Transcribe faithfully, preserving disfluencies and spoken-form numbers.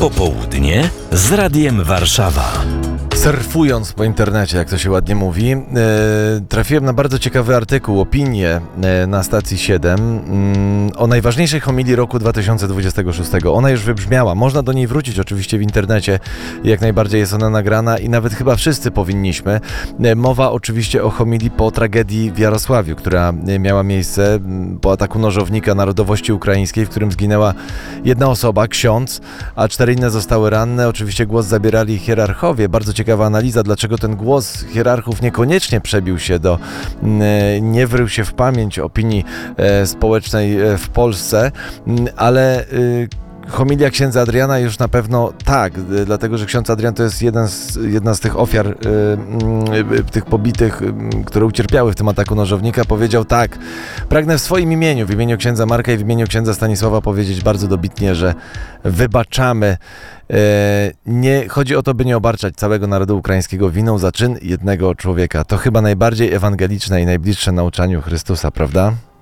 Popołudnie z Radiem Warszawa. Surfując po internecie, jak to się ładnie mówi, e, trafiłem na bardzo ciekawy artykuł, opinię e, na stacji siedem mm, o najważniejszej homilii roku dwa tysiące dwudziestego szóstego. Ona już wybrzmiała, można do niej wrócić oczywiście w internecie, jak najbardziej jest ona nagrana i nawet chyba wszyscy powinniśmy. E, mowa oczywiście o homilii po tragedii w Jarosławiu, która e, miała miejsce m, po ataku nożownika narodowości ukraińskiej, w którym zginęła jedna osoba, ksiądz, a cztery inne zostały ranne. Oczywiście głos zabierali hierarchowie. Bardzo ciekawa analiza, dlaczego ten głos hierarchów niekoniecznie przebił się do, nie wrył się w pamięć opinii społecznej w Polsce, ale homilia księdza Adriana już na pewno tak, dlatego że ksiądz Adrian to jest jeden z, jedna z tych ofiar, y, y, tych pobitych, y, które ucierpiały w tym ataku nożownika. Powiedział tak: pragnę w swoim imieniu, w imieniu księdza Marka i w imieniu księdza Stanisława powiedzieć bardzo dobitnie, że wybaczamy. Y, nie chodzi o to, by nie obarczać całego narodu ukraińskiego winą za czyn jednego człowieka. To chyba najbardziej ewangeliczne i najbliższe nauczaniu Chrystusa, prawda?